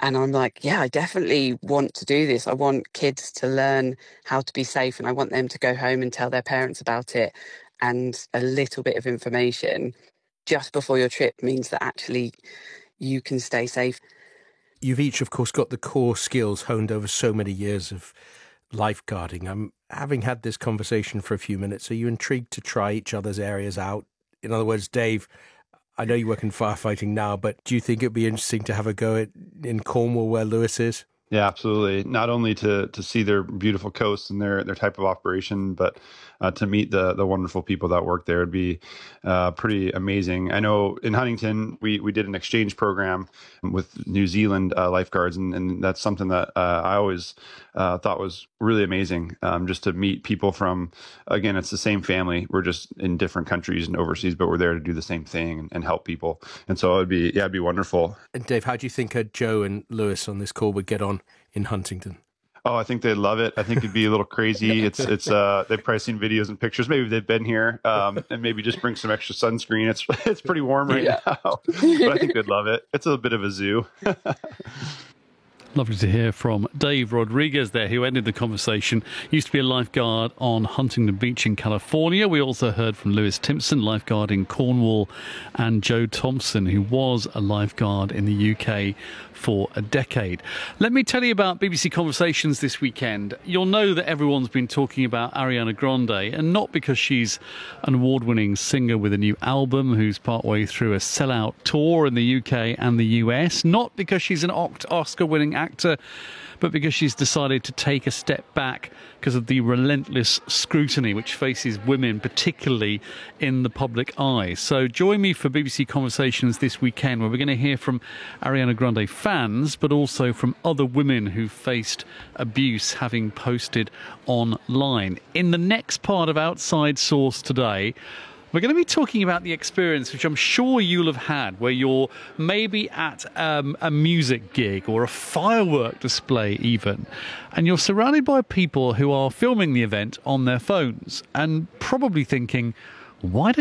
And I'm like, yeah, I definitely want to do this. I want kids to learn how to be safe, and I want them to go home and tell their parents about it. And a little bit of information just before your trip means that actually you can stay safe. You've each, of course, got the core skills honed over so many years of lifeguarding. Having had this conversation for a few minutes, are you intrigued to try each other's areas out? In other words, Dave, I know you work in firefighting now, but do you think it'd be interesting to have a go in Cornwall where Lewis is? Yeah, absolutely. Not only to see their beautiful coast and their type of operation, but to meet the wonderful people that work there would be pretty amazing. I know in Huntington, we did an exchange program with New Zealand lifeguards, and that's something that I always thought was really amazing, just to meet people from, again, it's the same family. We're just in different countries and overseas, but we're there to do the same thing and help people. And so it'd be wonderful. And Dave, how do you think Joe and Lewis on this call would get on in Huntington? Oh, I think they'd love it. I think it'd be a little crazy. It's they've probably seen videos and pictures. Maybe they've been here, and maybe just bring some extra sunscreen. It's pretty warm right now, but I think they'd love it. It's a bit of a zoo. Lovely to hear from Dave Rodriguez there, who ended the conversation. Used to be a lifeguard on Huntington Beach in California. We also heard from Lewis Timpson, lifeguard in Cornwall, and Joe Thompson, who was a lifeguard in the UK for a decade. Let me tell you about BBC Conversations this weekend. You'll know that everyone's been talking about Ariana Grande, and not because she's an award-winning singer with a new album who's partway through a sellout tour in the UK and the US, not because she's an Oscar-winning actor, but because she's decided to take a step back because of the relentless scrutiny which faces women, particularly in the public eye. So join me for BBC Conversations this weekend, where we're going to hear from Ariana Grande fans, but also from other women who faced abuse having posted online. In the next part of Outside Source today, we're going to be talking about the experience, which I'm sure you'll have had, where you're maybe at a music gig or a firework display even, and you're surrounded by people who are filming the event on their phones and probably thinking, why don't